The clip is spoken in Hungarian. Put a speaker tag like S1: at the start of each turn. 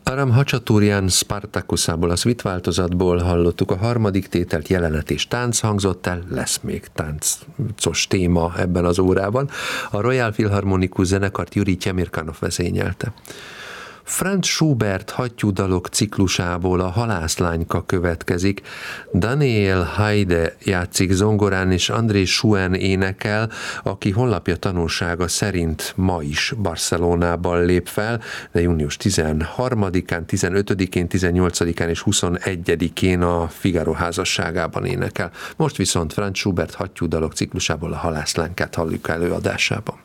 S1: Aram Hacsaturian Spartakusából, a szvit változatból hallottuk a harmadik tételt, jelenet és tánc hangzott el, lesz még táncos téma ebben az órában. A Royal Philharmonikus zenekart Jurij Temirkanov vezényelte. Franz Schubert hattyúdalok ciklusából a Halászlányka következik. Daniel Haide játszik zongorán, és André Schuen énekel, aki honlapja tanúsága szerint ma is Barcelonában lép fel, de június 13-án, 15-én, 18-án és 21-én a Figaro házasságában énekel. Most viszont Franz Schubert hattyúdalok ciklusából a Halászlánykát halljuk előadásában.